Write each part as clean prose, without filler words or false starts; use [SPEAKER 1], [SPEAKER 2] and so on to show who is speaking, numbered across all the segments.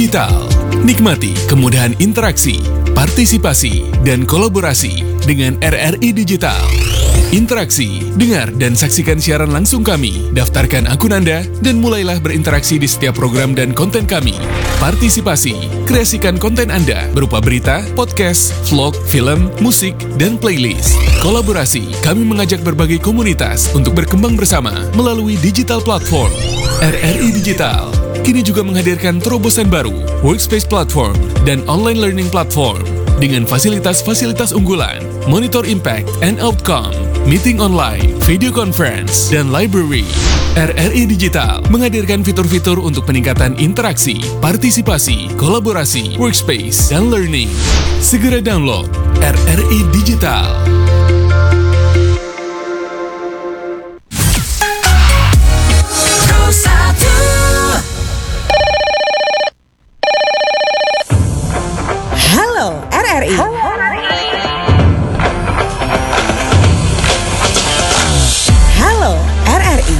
[SPEAKER 1] Digital. Nikmati kemudahan interaksi, partisipasi, dan kolaborasi dengan RRI Digital. Interaksi, dengar dan saksikan siaran langsung kami, daftarkan akun Anda, dan mulailah berinteraksi di setiap program dan konten kami. Partisipasi, kreasikan konten Anda berupa berita, podcast, vlog, film, musik, dan playlist. Kolaborasi, kami mengajak berbagai komunitas untuk berkembang bersama melalui digital platform. RRI Digital kini juga menghadirkan terobosan baru, workspace platform, dan online learning platform dengan fasilitas-fasilitas unggulan, monitor impact and outcome, meeting online, video conference, dan library. RRI Digital menghadirkan fitur-fitur untuk peningkatan interaksi, partisipasi, kolaborasi, workspace, dan learning. Segera download RRI Digital.
[SPEAKER 2] Halo RRI. Halo RRI.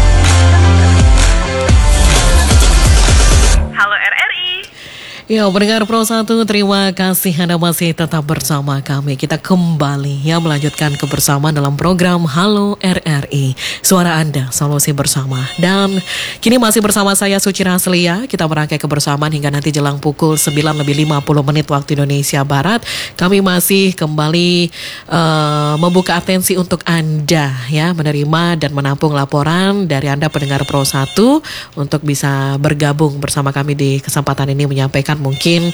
[SPEAKER 3] Halo RRI.
[SPEAKER 4] Ya, pendengar Pro 1, terima kasih Anda masih tetap bersama kami. Kita kembali melanjutkan kebersamaan dalam program Halo RRI. Suara Anda, solusi bersama. Dan kini masih bersama saya Suci Raslia. Kita merangkai kebersamaan hingga nanti jelang pukul 9:50 waktu Indonesia Barat. Kami masih kembali membuka atensi untuk Anda ya, menerima dan menampung laporan dari Anda pendengar Pro 1 untuk bisa bergabung bersama kami di kesempatan ini menyampaikan mungkin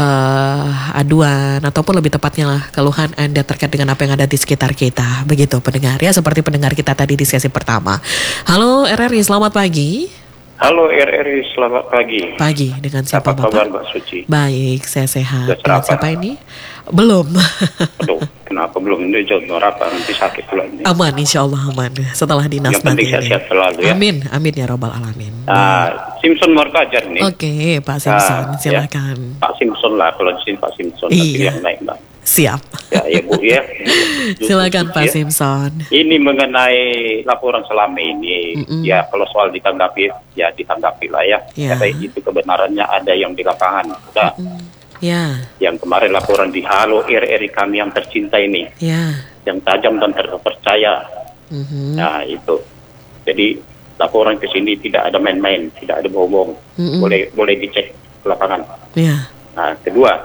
[SPEAKER 4] aduan ataupun lebih tepatnya keluhan Anda terkait dengan apa yang ada di sekitar kita. Begitu pendengar ya, seperti pendengar kita tadi di sesi pertama. Halo RRI, selamat pagi.
[SPEAKER 5] Halo RRI, selamat pagi.
[SPEAKER 4] Pagi, dengan siapa
[SPEAKER 5] Apa
[SPEAKER 4] Bapak?
[SPEAKER 5] kabar Mbak Suci?
[SPEAKER 4] Baik, saya sehat.
[SPEAKER 5] Sudah
[SPEAKER 4] Dengan
[SPEAKER 5] sarapan?
[SPEAKER 4] siapa ini? Belum.
[SPEAKER 5] Aduh, kenapa belum? Ini jauh apa? Nanti sakit pula ini.
[SPEAKER 4] Aman, insya Allah aman. Setelah dinas
[SPEAKER 5] Yang penting
[SPEAKER 4] nanti ini.
[SPEAKER 5] sehat selalu ya.
[SPEAKER 4] Amin, amin ya robbal alamin.
[SPEAKER 5] Simpson mau kajar nih.
[SPEAKER 4] Oke, Pak Simpson, silakan.
[SPEAKER 5] Ya. Pak Simpson lah, kalau di sini Pak Simpson.
[SPEAKER 4] Iya.
[SPEAKER 5] Nanti yang naik Mbak.
[SPEAKER 4] Siap.
[SPEAKER 5] Ya Bu ya.
[SPEAKER 4] Silakan Pak
[SPEAKER 5] Ya.
[SPEAKER 4] Simpson.
[SPEAKER 5] Ini mengenai laporan selama ini, ya kalau soal ditanggapi, ya ditanggapi lah ya.
[SPEAKER 4] Ya.
[SPEAKER 5] Karena itu kebenarannya ada yang di lapangan. Udah.
[SPEAKER 4] Ya,
[SPEAKER 5] Yang kemarin laporan di Halo RRI kami yang tercinta ini,
[SPEAKER 4] ya.
[SPEAKER 5] yang tajam dan terpercaya. Nah itu, jadi laporan ke sini tidak ada main-main, tidak ada bohong, boleh dicek ke lapangan.
[SPEAKER 4] Ya.
[SPEAKER 5] Nah kedua,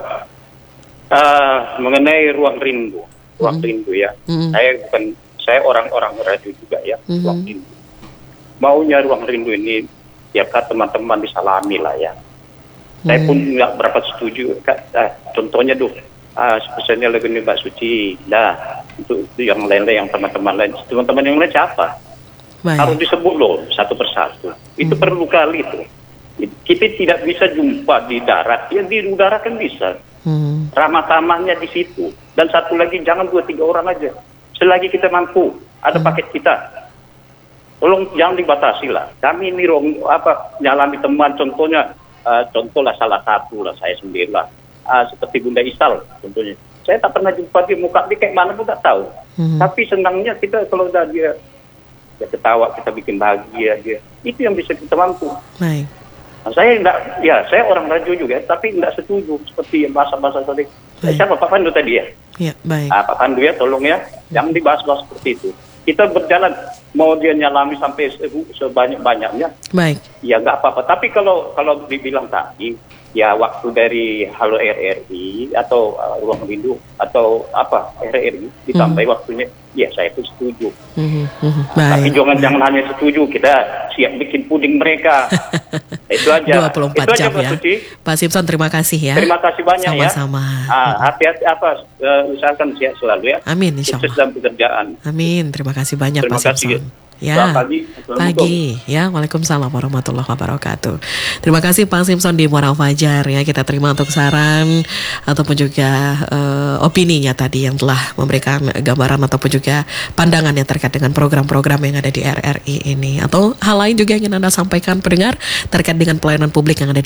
[SPEAKER 5] mengenai ruang rindu ya, saya orang-orang radio juga ya, ruang rindu. Maunya ruang rindu ini, ya kan teman-teman disalami lah ya. Saya pun nggak berapa setuju, contohnya spesialnya lagu ini Mbak Suci, untuk yang lain-lain, yang teman-teman lain yang lain siapa?
[SPEAKER 4] Baik.
[SPEAKER 5] Harus disebut loh satu persatu. Itu perlu kali itu. Kita tidak bisa jumpa di darat, ya di udara kan bisa. Ramah-tamahnya di situ. Dan satu lagi, jangan 2-3 orang aja. Selagi kita mampu, ada paket kita. Tolong jangan dibatasi lah. Kami ini nyalami teman, contohlah salah satu lah, saya sendiri lah. Seperti Bunda Isal contohnya. Saya tak pernah jumpa dia, muka dia kayak mana pun tak tahu. Tapi senangnya kita kalau udah dia ketawa, kita bikin bahagia dia. Itu yang bisa kita mampu.
[SPEAKER 4] Baik.
[SPEAKER 5] Nah, saya orang radio juga, tapi tidak setuju seperti bahasa-bahasa tadi. Siapa Pak Pandu tadi ya?
[SPEAKER 4] Ya, baik.
[SPEAKER 5] Pak Pandu ya, tolong ya, jangan dibahas-bahas seperti itu. Kita berjalan, mau dia nyalami sampai sebanyak-banyaknya,
[SPEAKER 4] Baik.
[SPEAKER 5] ya nggak apa-apa. Tapi kalau dibilang tadi, ya waktu dari Halo RRI atau Ruang Rindu atau RRI ditambah waktunya, ya saya pun setuju. Tapi
[SPEAKER 4] Baik.
[SPEAKER 5] jangan hanya setuju, kita siap bikin puding mereka. Itu aja.
[SPEAKER 4] 24
[SPEAKER 5] itu aja,
[SPEAKER 4] jam
[SPEAKER 5] Mbak
[SPEAKER 4] ya.
[SPEAKER 5] Suci.
[SPEAKER 4] Pak Simpson, terima kasih ya.
[SPEAKER 5] Terima kasih banyak
[SPEAKER 4] Sama-sama.
[SPEAKER 5] ya. Hati-hati usahakan sehat selalu ya.
[SPEAKER 4] Amin, insya
[SPEAKER 5] Sukses
[SPEAKER 4] Allah.
[SPEAKER 5] dalam pekerjaan.
[SPEAKER 4] Amin, terima kasih banyak
[SPEAKER 5] Terima
[SPEAKER 4] Pak
[SPEAKER 5] kasih.
[SPEAKER 4] Simpson. Ya,
[SPEAKER 5] Selamat pagi. Assalamualaikum.
[SPEAKER 4] pagi. Ya, Waalaikumsalam warahmatullahi wabarakatuh. Terima kasih Pak Simpson di Muara Fajar ya. Kita terima untuk saran ataupun juga opininya tadi yang telah memberikan gambaran ataupun juga pandangan yang terkait dengan program-program yang ada di RRI ini. Atau hal lain juga yang ingin Anda sampaikan pendengar terkait dengan pelayanan publik yang ada di